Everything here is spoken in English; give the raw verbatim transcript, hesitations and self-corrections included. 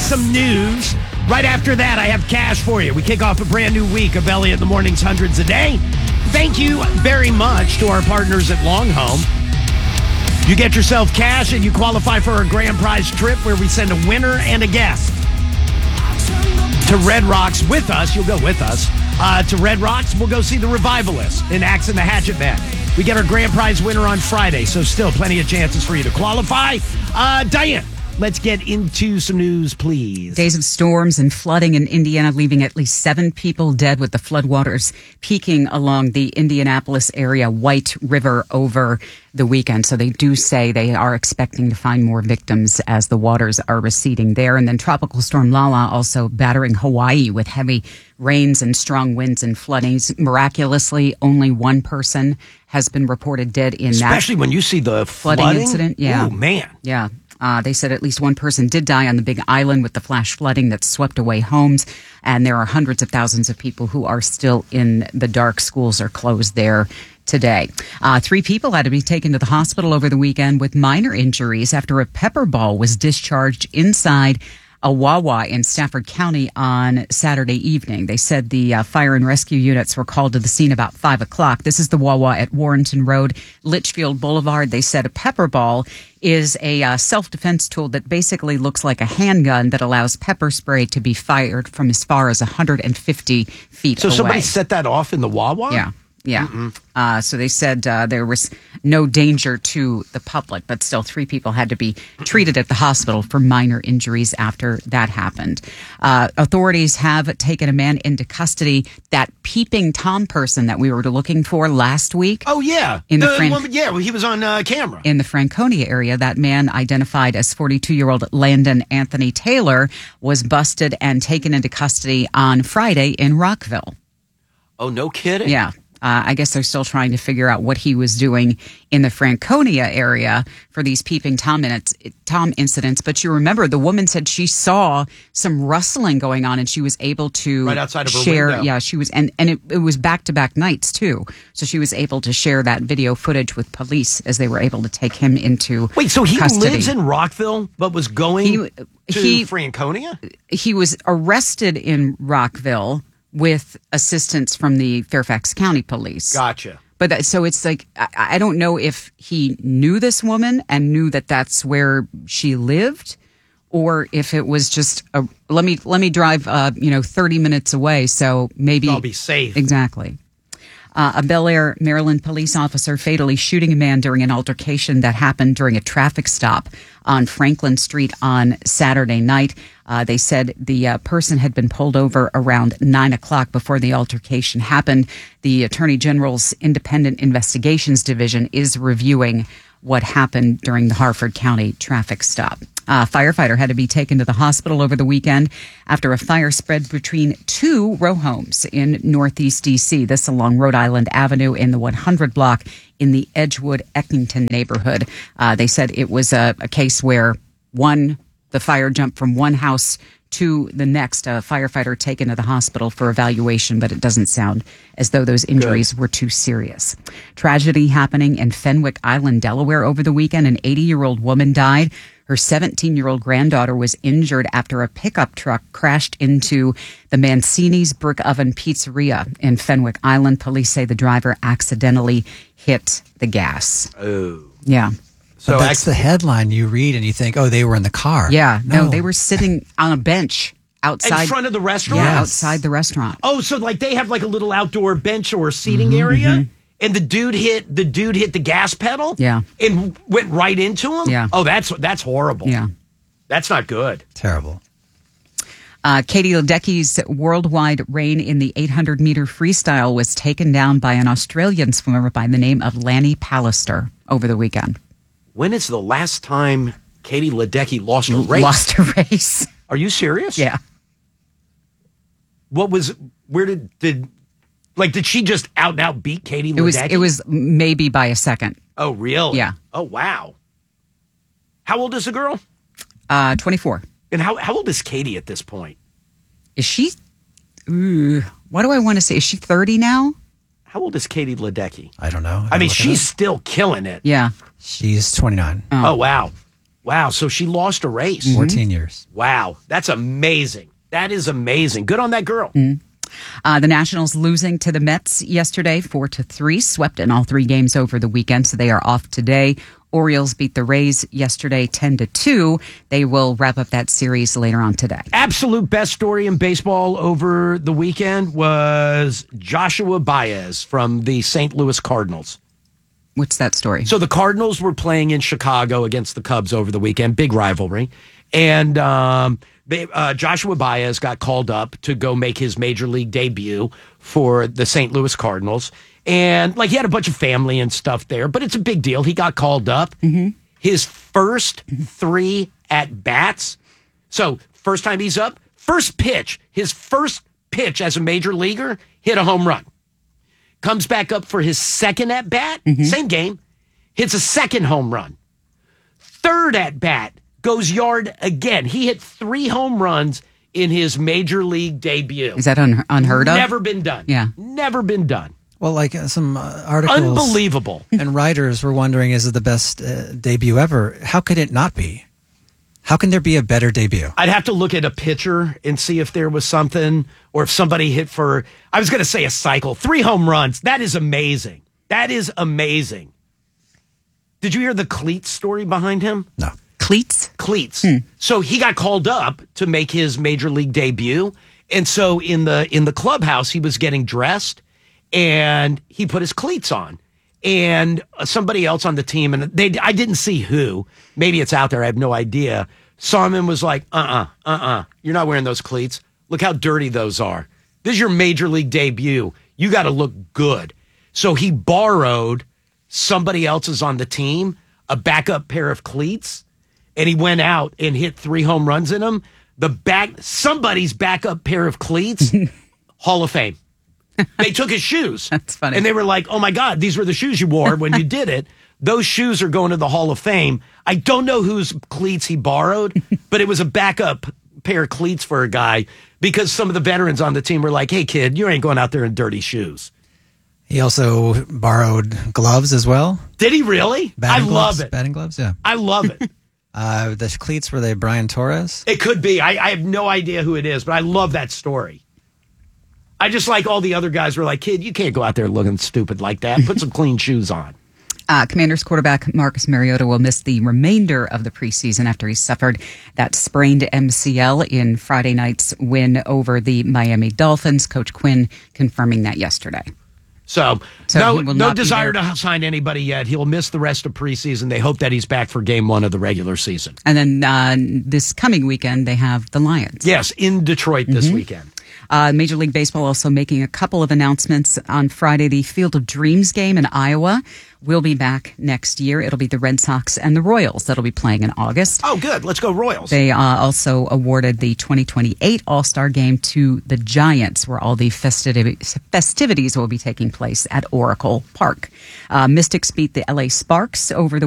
some news. Right after that, I have cash for you. We kick off a brand new week of Elliott in the Morning's Hundreds a Day. Thank you very much to our partners at Long Home. You get yourself cash and you qualify for a grand prize trip where we send a winner and a guest to Red Rocks with us. You'll go with us. Uh, to Red Rocks, we'll go see the Revivalists in Axe and the Hatchet Band. We get our grand prize winner on Friday, so still plenty of chances for you to qualify. Uh, Diane, let's get into some news, please. Days of storms and flooding in Indiana, leaving at least seven people dead with the floodwaters peaking along the Indianapolis area White River over the weekend. So they do say they are expecting to find more victims as the waters are receding there. And then Tropical Storm Lala also battering Hawaii with heavy rains and strong winds and floodings. Miraculously, only one person has been reported dead in Especially that. Especially when you see the flooding, flooding incident. Yeah. Oh, man. Yeah. Uh, they said at least one person did die on the Big Island with the flash flooding that swept away homes. And there are hundreds of thousands of people who are still in the dark. Schools are closed there today. Uh, three people had to be taken to the hospital over the weekend with minor injuries after a pepper ball was discharged inside a Wawa in Stafford County on Saturday evening. They said the uh, fire and rescue units were called to the scene about five o'clock. This is the Wawa at Warrenton Road, Litchfield Boulevard. They said a pepper ball is a uh, self-defense tool that basically looks like a handgun that allows pepper spray to be fired from as far as one hundred fifty feet so away. So somebody set that off in the Wawa? Yeah. Yeah. Uh, so they said uh, there was no danger to the public, but still three people had to be treated at the hospital for minor injuries after that happened. Uh, authorities have taken a man into custody, that peeping Tom person that we were looking for last week. Oh, yeah. In the, the Fran- woman, yeah, he was on uh, camera. In the Franconia area, that man identified as forty-two-year-old Landon Anthony Taylor was busted and taken into custody on Friday in Rockville. Oh, no kidding? Yeah. Uh, I guess they're still trying to figure out what he was doing in the Franconia area for these peeping Tom, minutes, Tom incidents. But you remember the woman said she saw some rustling going on and she was able to right outside of her share. window. Yeah, she was. And, and it, it was back to back nights, too. So she was able to share that video footage with police as they were able to take him into Wait, so he custody. lives in Rockville but was going he, to he, Franconia? He was arrested in Rockville with assistance from the Fairfax County Police. Gotcha. But that, so it's like, I, I don't know if he knew this woman and knew that that's where she lived, or if it was just a, let me, let me drive, uh, you know, thirty minutes away. So maybe I'll be safe. Exactly. Uh, a Bel Air, Maryland police officer fatally shooting a man during an altercation that happened during a traffic stop on Franklin Street on Saturday night. Uh, they said the uh, person had been pulled over around nine o'clock before the altercation happened. The Attorney General's Independent Investigations Division is reviewing what happened during the Harford County traffic stop. A firefighter had to be taken to the hospital over the weekend after a fire spread between two row homes in Northeast D C. This along Rhode Island Avenue in the one hundred block in the Edgewood-Eckington neighborhood. Uh, they said it was a, a case where one, the fire jumped from one house to the next. A firefighter taken to the hospital for evaluation, but it doesn't sound as though those injuries Good. were too serious. Tragedy happening in Fenwick Island, Delaware over the weekend. An eighty-year-old woman died. Her seventeen-year-old granddaughter was injured after a pickup truck crashed into the Mancini's Brick Oven Pizzeria in Fenwick Island. Police say the driver accidentally hit the gas. Oh. Yeah. So but that's the headline you read and you think, oh, they were in the car. Yeah. No, no they were sitting on a bench outside. In front of the restaurant? Yeah, Yes. outside the restaurant. Oh, so like they have like a little outdoor bench or seating mm-hmm, area? Mm-hmm. And the dude hit the dude hit the gas pedal, yeah, and went right into him. Yeah. Oh, that's that's horrible. Yeah, that's not good. Terrible. Uh, Katie Ledecky's worldwide reign in the eight hundred meter freestyle was taken down by an Australian swimmer by the name of Lanny Pallister over the weekend. When is the last time Katie Ledecky lost a race? Lost a race. Are you serious? Yeah. What was? Where did did? Like, did she just out and out beat Katie Ledecky? It was, it was maybe by a second. Oh, really? Yeah. Oh, wow. How old is the girl? Uh, twenty-four. And how, how old is Katie at this point? Is she, ooh, what do I want to say? Is she thirty now? How old is Katie Ledecky? I don't know. I, I mean, she's still killing it. Yeah. She's twenty-nine. Oh, oh wow. Wow, so she lost a race. fourteen years. Wow, that's amazing. That is amazing. Good on that girl. Mm-hmm. Uh, the Nationals losing to the Mets yesterday, four to three, swept in all three games over the weekend, so they are off today. Orioles beat the Rays yesterday, ten to two. They will wrap up that series later on today. Absolute best story in baseball over the weekend was Joshua Baez from the Saint Louis Cardinals. What's that story? So the Cardinals were playing in Chicago against the Cubs over the weekend, big rivalry. And um, they, uh, Joshua Baez got called up to go make his major league debut for the Saint Louis Cardinals. And like he had a bunch of family and stuff there, but it's a big deal. He got called up. Mm-hmm. His first three at bats. So first time he's up, first pitch, his first pitch as a major leaguer, hit a home run. Comes back up for his second at bat, mm-hmm. same game, hits a second home run. Third at bat, goes yard again. He hit three home runs in his major league debut. Is that un- unheard of? Never been done. Yeah. Never been done. Well, like uh, some uh, articles. Unbelievable. And writers were wondering, is it the best uh, debut ever? How could it not be? How can there be a better debut? I'd have to look at a pitcher and see if there was something, or if somebody hit for, I was going to say a cycle. Three home runs. That is amazing. That is amazing. Did you hear the Cleats story behind him? No. Cleats? Cleats. Hmm. So he got called up to make his major league debut. And so in the in the clubhouse, he was getting dressed and he put his cleats on. And somebody else on the team, and they I didn't see who, maybe it's out there, I have no idea, saw him and was like, uh-uh, uh-uh, you're not wearing those cleats. Look how dirty those are. This is your major league debut. You got to look good. So he borrowed somebody else's on the team, a backup pair of cleats, and he went out and hit three home runs in them. The back, somebody's backup pair of cleats, Hall of Fame. They took his shoes. That's funny. And they were like, oh my God, these were the shoes you wore when you did it. Those shoes are going to the Hall of Fame. I don't know whose cleats he borrowed, but it was a backup pair of cleats for a guy because some of the veterans on the team were like, hey kid, you ain't going out there in dirty shoes. He also borrowed gloves as well. Did he really? Batting I gloves, love it. Batting gloves, yeah. I love it. uh, the cleats, were they Brian Torres? It could be. I, I have no idea who it is, but I love that story. I just like all the other guys were like, kid, you can't go out there looking stupid like that. Put some clean shoes on. Uh, Commanders quarterback Marcus Mariota will miss the remainder of the preseason after he suffered that sprained M C L in Friday night's win over the Miami Dolphins. Coach Quinn confirming that yesterday. So, So no, he will no not be desire there. to sign anybody yet. He'll miss the rest of preseason. They hope that he's back for game one of the regular season. And then uh, this coming weekend, they have the Lions. Yes, in Detroit this Mm-hmm. weekend. Uh, Major League Baseball also making a couple of announcements on Friday. The Field of Dreams game in Iowa will be back next year. It'll be the Red Sox and the Royals that'll be playing in August. Oh, good. Let's go Royals. They uh, also awarded the twenty twenty-eight All-Star Game to the Giants, where all the festivities, festivities will be taking place at Oracle Park. Uh, Mystics beat the L A Sparks over the